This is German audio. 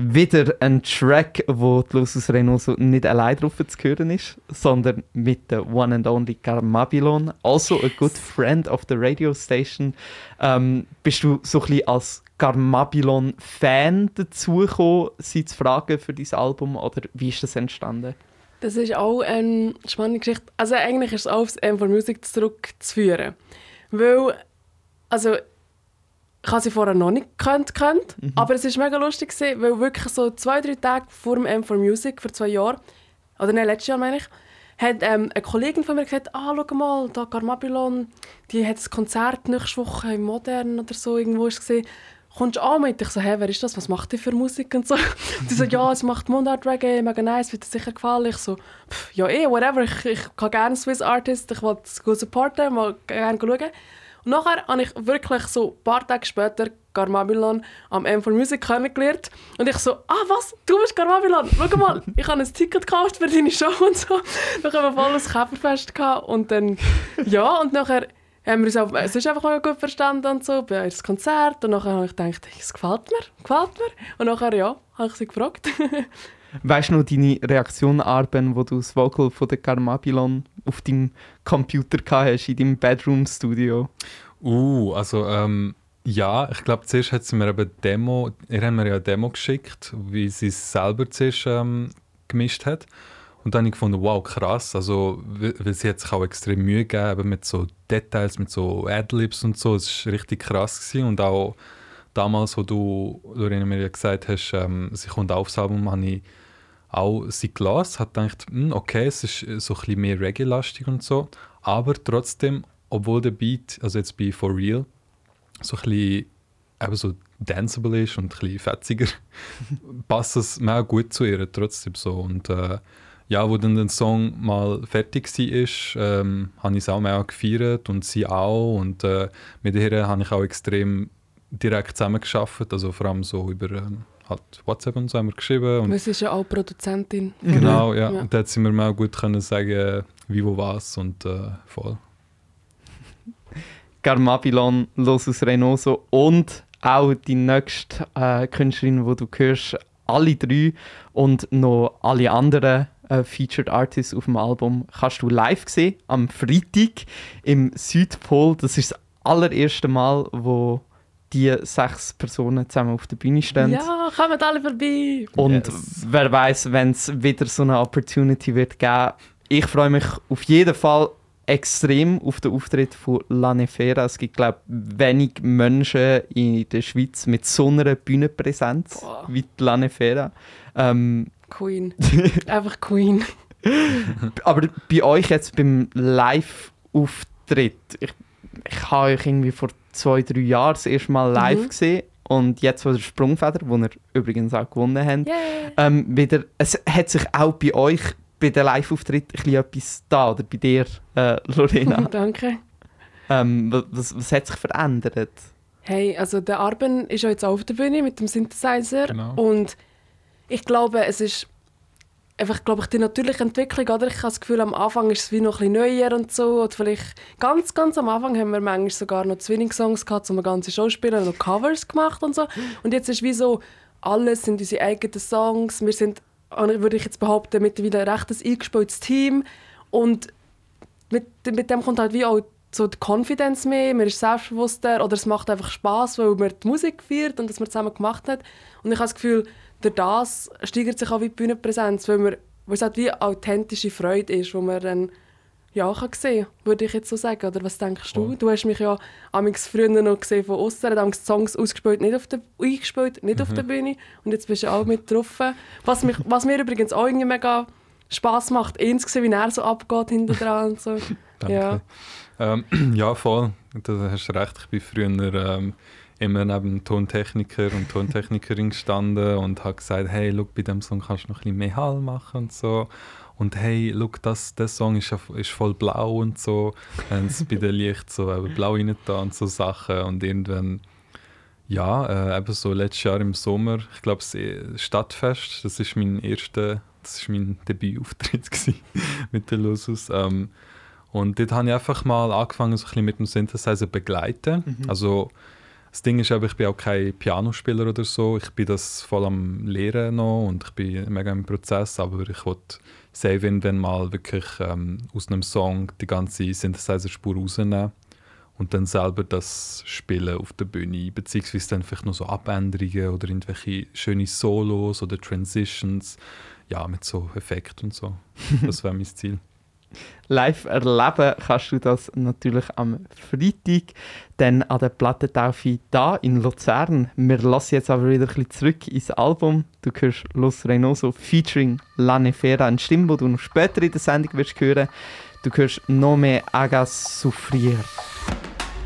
wieder ein Track, wo die Lusus Reynoso nicht allein drauf zu hören ist, sondern mit der one and only Carmabilon, also a good friend of the radio station. Bist du so ein bisschen als Carmabilon-Fan dazugekommen, sie zu fragen für dein Album, oder wie ist das entstanden? Das ist auch eine spannende Geschichte. Also eigentlich ist es auch aufs M4Music zurückzuführen. Weil, also ich habe sie vorher noch nicht gekannt, aber es war mega lustig, weil wirklich so 2-3 Tage vor dem M4Music, vor 2 Jahren, oder nein, letztes Jahr meine ich, hat eine Kollegin von mir gesagt, schau mal, da Carmabilon, die hat ein Konzert nächste Woche im Modern oder so, irgendwo ist es gesehen. Kommst du an? Ich so, wer ist das? Was macht die für Musik und so? Die so, ja, es macht Mundart Reggae, mega nice, wird dir sicher gefallen. Ich so, ja whatever, ich kann gerne Swiss Artist, ich will es gut supporten, mal gerne schauen. Und nachher habe ich wirklich so ein paar Tage später Carmabilon am M4Music kennengelernt. Und ich so, was? Du bist Carmabilon? Schau mal, ich habe ein Ticket gekauft für deine Show und so. Dann haben wir voll ein Käferfest gehabt. Und dann, ja, und nachher haben wir uns auch, es ist einfach mal gut verstanden und so, bei das Konzert. Und nachher habe ich gedacht, es gefällt mir. Und nachher, ja, habe ich sie gefragt. Weißt du noch deine Reaktion, Arben, wo du das Vocal von der Carmabilon auf deinem Computer gehabt hast, in deinem Bedroom-Studio? Ja, ich glaube, zuerst hat sie mir eben eine Demo geschickt, wie sie es selber zuerst gemischt hat. Und dann habe ich gefunden, wow, krass, also, weil sie hat sich auch extrem Mühe gegeben mit so Details, mit so Adlibs und so, es war richtig krass gewesen. Und auch damals, wo du, Lorena, mir ja gesagt hast, sie kommt aufs Album, habe ich auch sie gelassen, habe gedacht, okay, es ist so ein bisschen mehr Reggae-lastig und so, aber trotzdem, obwohl der Beat, also jetzt bei For Real, so ein bisschen eben so danceable ist und ein bisschen fetziger, passt es mir auch gut zu ihr trotzdem so. Und ja, wo dann der Song mal fertig war, habe ich es auch mehr gefeiert und sie auch. Und mit ihr habe ich auch extrem direkt zusammengearbeitet, also vor allem so über halt WhatsApp und so haben wir geschrieben. Und sie ist ja auch Produzentin. Genau, ja. Und da hat sie mir auch gut können sagen, wie, wo, was und voll. Carmabilon, Lusus Reynoso und auch die nächste Künstlerin, die du hörst, alle 3 und noch alle anderen Featured Artists auf dem Album kannst du live sehen, am Freitag im Südpol. Das ist das allererste Mal, wo die 6 Personen zusammen auf der Bühne stehen. Ja, kommt alle vorbei! Und wer weiß, wenn es wieder so eine Opportunity wird geben. Ich freue mich auf jeden Fall extrem auf den Auftritt von La Nefera. Es gibt, glaube ich, wenig Menschen in der Schweiz mit so einer Bühnenpräsenz wie die La Nefera. Queen. Einfach Queen. Aber bei euch jetzt beim Live-Auftritt, ich habe euch irgendwie vor 2-3 Jahren das erste Mal live gesehen und jetzt vor der Sprungfeder, wo ihr übrigens auch gewonnen habt, wieder, es hat sich auch bei euch bei den Live-Auftritten etwas da, oder bei dir, Lorena? Danke. Was hat sich verändert? Hey, also der Arben ist ja jetzt auch auf der Bühne mit dem Synthesizer. Genau. Und ich glaube, es ist einfach, die natürliche Entwicklung. Oder? Ich habe das Gefühl, am Anfang ist es wie noch ein bisschen neuer und so. Oder vielleicht ganz am Anfang haben wir manchmal sogar noch Zwilling-Songs gehabt, wo wir ganze Schauspieler noch Covers gemacht und so. Und jetzt ist wie so, alles sind unsere eigenen Songs. Wir sind, würde ich jetzt behaupten, mittlerweile ein recht eingespieltes Team. Und mit dem kommt halt wie auch so die Confidence mehr, man ist selbstbewusster oder es macht einfach Spass, weil man die Musik feiert und das man zusammen gemacht hat. Und ich habe das Gefühl, durch das steigert sich auch wie die Bühnenpräsenz, weil es halt wie authentische Freude ist, die man dann kann sehen, würde ich jetzt so sagen. Oder was denkst du? Du hast mich ja früher noch gesehen von außen, haben Songs eingespielt, nicht auf der Bühne. Und jetzt bist du auch mit drauf. Was mir übrigens auch irgendwie mega Spass macht, ihn zu sehen, wie er so abgeht hinten dran und so. Danke. Ja, voll. Da hast du recht. Ich bin früher immer neben einem Tontechniker und Tontechnikerin gestanden und habe gesagt, hey, look, bei diesem Song kannst du noch ein bisschen mehr Hall machen und so. Und hey, look, der Song ist voll blau und so. Haben sie bei dem Licht so blau rein und so Sachen. Und irgendwann, ja, eben so letztes Jahr im Sommer, ich glaube, das Stadtfest, das ist mein Debütauftritt mit der Lusus. Und dort habe ich einfach mal angefangen, so ein bisschen mit dem Synthesizer zu begleiten. Also Das Ding ist aber, ich bin auch kein Pianospieler oder so. Ich bin das voll am Lehren noch und ich bin mega im Prozess, aber ich wollte safe irgendwann mal wirklich aus einem Song die ganze Synthesizer-Spur rausnehmen und dann selber das spielen auf der Bühne, beziehungsweise dann vielleicht noch so Abänderungen oder irgendwelche schöne Solos oder Transitions, ja, mit so Effekten und so. Das wäre mein Ziel. Live erleben kannst du das natürlich am Freitag, dann an der Plattentaufe da in Luzern. Wir lassen jetzt aber wieder ein bisschen zurück ins Album. Du hörst Los Reynoso featuring La Nefera, eine Stimme, die du noch später in der Sendung wirst hören. Du hörst «No me hagas sufrir».